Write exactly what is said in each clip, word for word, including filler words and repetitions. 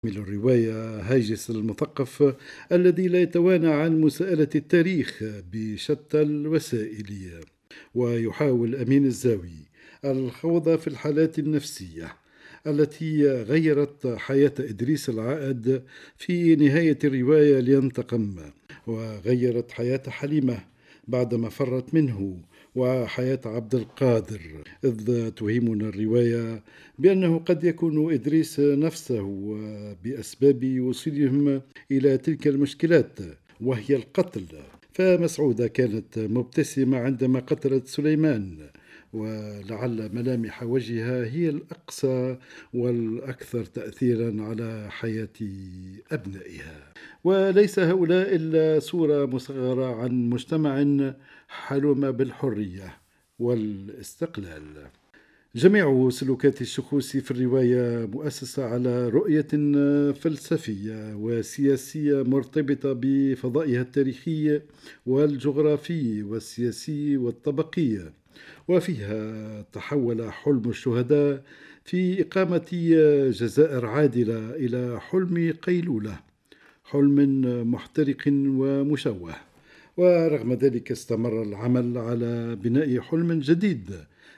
من الرواية هاجس المثقف الذي لا يتوانى عن مساءلة التاريخ بشتى الوسائل، ويحاول أمين الزاوي الخوض في الحالات النفسية التي غيرت حياة إدريس العائد في نهاية الرواية لينتقم، وغيرت حياة حليمة بعدما فرت منه، وحياة عبد القادر، إذ تهمنا الرواية بأنه قد يكون إدريس نفسه بأسباب وصولهم إلى تلك المشكلات وهي القتل. فمسعودة كانت مبتسمة عندما قتلت سليمان، ولعل ملامح وجهها هي الأقسى والأكثر تأثيرا على حياة أبنائها. وليس هؤلاء إلا صورة مصغرة عن مجتمع حلم بالحرية والاستقلال. جميع سلوكات الشخوص في الرواية مؤسسة على رؤية فلسفية وسياسية مرتبطة بفضائها التاريخي والجغرافي والسياسي والطبقي، وفيها تحول حلم الشهداء في إقامة جزائر عادلة إلى حلم قيلولة، حلم محترق ومشوه. ورغم ذلك استمر العمل على بناء حلم جديد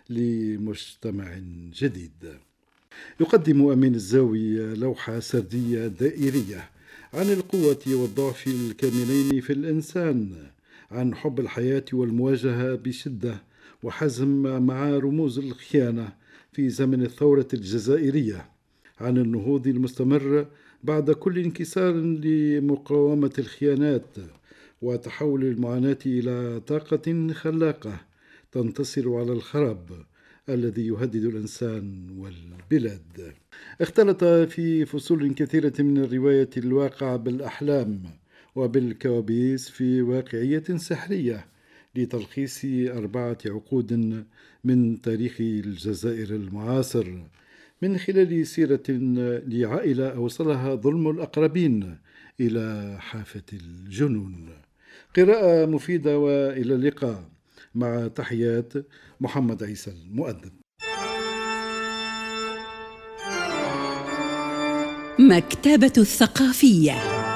لمجتمع جديد. يقدم أمين الزاوي لوحة سردية دائرية عن القوة والضعف الكامنين في الإنسان، عن حب الحياة والمواجهة بشدة وحزم مع رموز الخيانة في زمن الثورة الجزائرية، عن النهوض المستمر بعد كل انكسار لمقاومة الخيانات، وتحول المعاناة إلى طاقة خلاقة تنتصر على الخراب الذي يهدد الإنسان والبلاد. اختلط في فصول كثيرة من الرواية الواقع بالأحلام وبالكوابيس في واقعية سحرية لتلخيص أربعة عقود من تاريخ الجزائر المعاصر، من خلال سيرة لعائلة أوصلها ظلم الأقربين إلى حافة الجنون. قراءة مفيدة، وإلى اللقاء، مع تحيات محمد عيسى المؤدب. مكتبة الثقافية.